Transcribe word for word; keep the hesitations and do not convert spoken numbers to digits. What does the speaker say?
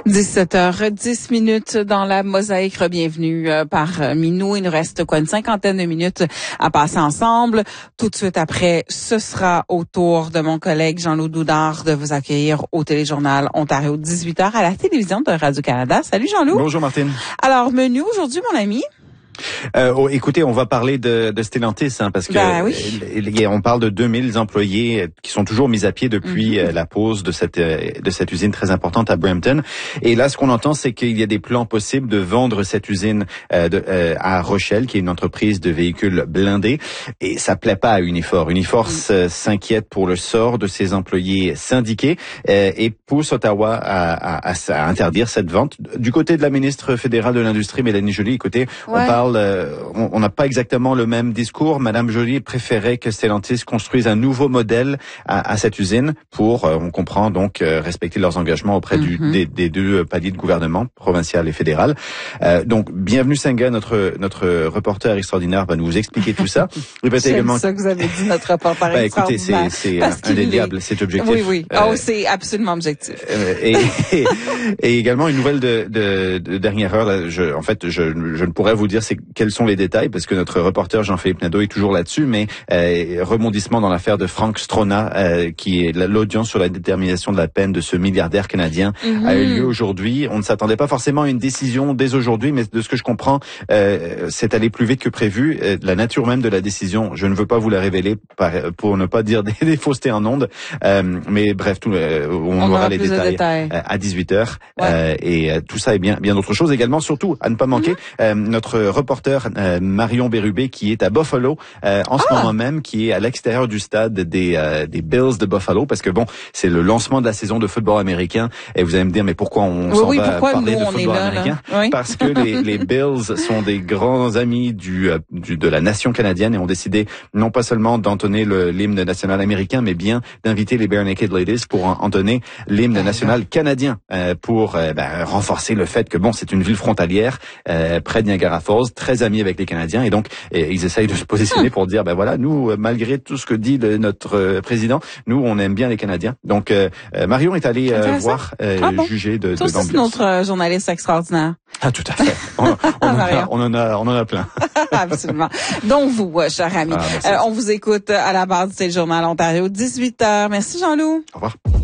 dix-sept heures dix minutes dans la mosaïque. Bienvenue euh, par Minou. Il nous reste quoi, une cinquantaine de minutes à passer ensemble. Tout de suite après, ce sera au tour de mon collègue Jean-Loup Doudard de vous accueillir au Téléjournal Ontario, dix-huit heures à la télévision de Radio-Canada. Salut Jean-Loup. Bonjour Martine. Alors, menu aujourd'hui, mon ami? Euh, oh, écoutez, on va parler de, de Stellantis, hein, parce que ben oui. euh, on parle de deux mille employés qui sont toujours mis à pied depuis mm-hmm. euh, la pause de cette euh, de cette usine très importante à Brampton. Et là, ce qu'on entend, c'est qu'il y a des plans possibles de vendre cette usine euh, de, euh, à Rochelle, qui est une entreprise de véhicules blindés. Et ça plaît pas à Unifor. Unifor mm. s'inquiète pour le sort de ses employés syndiqués euh, et pousse Ottawa à, à, à interdire cette vente. Du côté de la ministre fédérale de l'Industrie, Mélanie Joly, écoutez, ouais. on parle on n'a pas exactement le même discours. Madame Joly préférait que Stellantis construise un nouveau modèle à, à cette usine pour, euh, on comprend donc, euh, respecter leurs engagements auprès du, mm-hmm. des, des deux paliers de gouvernement, provincial et fédéral. Euh, donc, bienvenue Senga, notre notre reporter extraordinaire, va nous expliquer tout ça. C'est également... ça que vous avez dit, notre reporter bah, extraordinaire. Écoutez, c'est, c'est indéniable, c'est objectif. Oui, oui. Euh, oh, c'est absolument objectif. Euh, et, et, et également une nouvelle de, de, de dernière heure. Là, je, en fait, je, je ne pourrais vous dire c'est quels sont les détails, parce que notre reporter Jean-Philippe Nadeau est toujours là-dessus, mais euh, rebondissement dans l'affaire de Frank Strona, euh, qui est l'audience sur la détermination de la peine de ce milliardaire canadien, mm-hmm. a eu lieu aujourd'hui. On ne s'attendait pas forcément à une décision dès aujourd'hui, mais de ce que je comprends, euh, c'est allé plus vite que prévu. Euh, la nature même de la décision, je ne veux pas vous la révéler par, pour ne pas dire des, des faussetés en ondes, euh, mais bref, tout, euh, on, on aura les détails, de détails euh, à dix-huit heures, ouais. euh, et euh, tout ça est bien bien d'autres choses. Également, surtout, à ne pas manquer, mm-hmm. euh, notre reporter Euh, Marion Bérubé, qui est à Buffalo euh, en ah! ce moment même, qui est à l'extérieur du stade des euh, des Bills de Buffalo, parce que bon, c'est le lancement de la saison de football américain, et vous allez me dire, mais pourquoi on oui, s'en oui, va pourquoi parler nous, de football là, américain oui. Parce que les, les Bills sont des grands amis du, euh, du de la nation canadienne et ont décidé non pas seulement d'entonner le, l'hymne national américain, mais bien d'inviter les Bare Naked Ladies pour entonner l'hymne national canadien, euh, pour euh, ben, renforcer le fait que bon, c'est une ville frontalière euh, près de Niagara Falls, très amie avec les Canadiens, et donc et ils essayent de se positionner pour dire ben voilà, nous malgré tout ce que dit le, notre euh, président, nous on aime bien les Canadiens. Donc euh, Marion est allée euh, voir euh, ah bon. juger de, de l'ambiance. C'est notre euh, journaliste extraordinaire. Ah tout à fait. On, on, en, a, on en a on en a plein. Absolument. Donc vous, euh, cher ami, ah, euh, on vous écoute à la barre du Téléjournal Ontario, dix-huit heures. Merci Jean-Loup. Au revoir.